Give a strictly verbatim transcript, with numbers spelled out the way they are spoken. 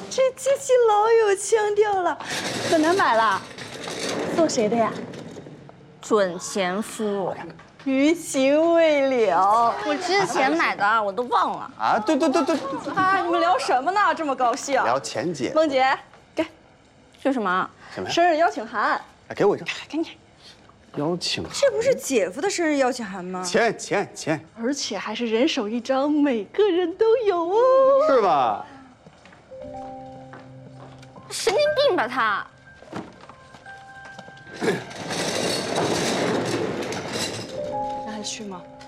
这机器老有腔调了，可难买了。送谁的呀？ 准前夫。 余情未了。 我之前买的，我都忘了。 啊，对对对对， 啊，你们聊什么呢？这么高兴？ 聊钱姐。 梦姐，给， 这什么？ 什么呀？ 生日邀请函。 哎，给我一张。 给你。 邀请。 这不是姐夫的生日邀请函吗？ 钱钱钱， 而且还是人手一张，每个人都有哦。 是吧？ 神经病吧他！ 让他去吗？